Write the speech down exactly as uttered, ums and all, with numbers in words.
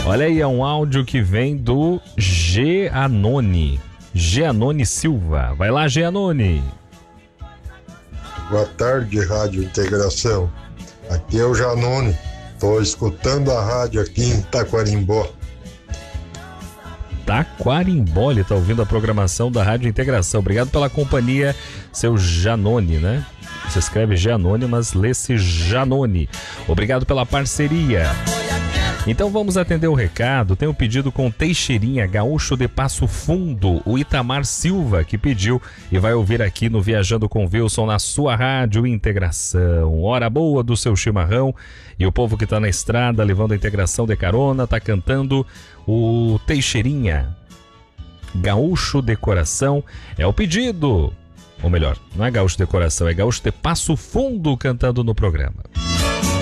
Olha aí, é um áudio que vem do Geanone. Geanone Silva. Vai lá, Geanone. Boa tarde, Rádio Integração. Aqui é o Janone. Estou escutando a rádio aqui em Taquarimbó. Taquarimbó, ele está ouvindo a programação da Rádio Integração. Obrigado pela companhia, seu Janone, né? Você escreve Janone, mas lê-se Janone. Obrigado pela parceria. Então vamos atender o recado. Tem um pedido com Teixeirinha, gaúcho de Passo Fundo, o Itamar Silva, que pediu e vai ouvir aqui no Viajando com Wilson, na sua Rádio Integração. Hora boa do seu chimarrão, e o povo que tá na estrada levando a integração de carona tá cantando o Teixeirinha, gaúcho de coração. É o pedido, ou melhor, não é gaúcho de coração, é gaúcho de Passo Fundo cantando no programa.